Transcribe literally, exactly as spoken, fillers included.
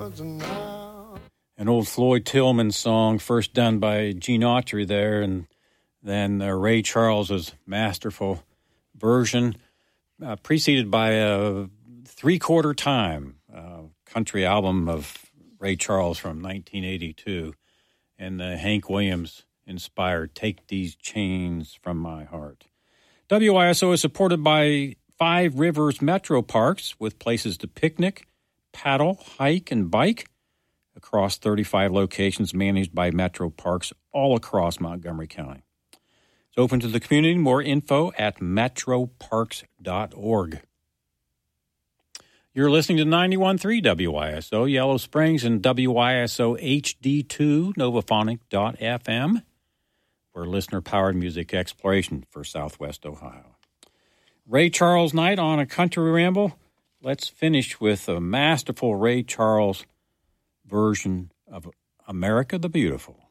An old Floyd Tillman song, first done by Gene Autry there, and then uh, Ray Charles's masterful version, uh, preceded by a three-quarter time uh, country album of Ray Charles from nineteen eighty-two, and uh, Hank Williams inspired Take These Chains From My Heart. W I S O is supported by Five Rivers Metro Parks with places to picnic, paddle, hike, and bike across thirty-five locations managed by Metro Parks all across Montgomery County. It's open to the community. More info at metro parks dot org. You're listening to ninety-one point three W I S O, Yellow Springs, and W I S O H D two, novaphonic dot f m, for listener-powered music exploration for Southwest Ohio. Ray Charles night on a country ramble. Let's finish with a masterful Ray Charles version of America the Beautiful.